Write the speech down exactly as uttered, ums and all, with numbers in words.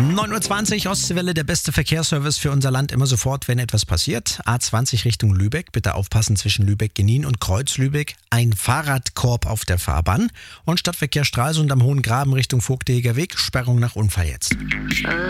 neun Uhr zwanzig, Ostseewelle, der beste Verkehrsservice für unser Land immer sofort, wenn etwas passiert. A zwanzig Richtung Lübeck, bitte aufpassen zwischen Lübeck-Genin und Kreuz-Lübeck. Ein Fahrradkorb auf der Fahrbahn. Und Stadtverkehr Stralsund am Hohen Graben Richtung Vogtläger Weg, Sperrung nach Unfall jetzt.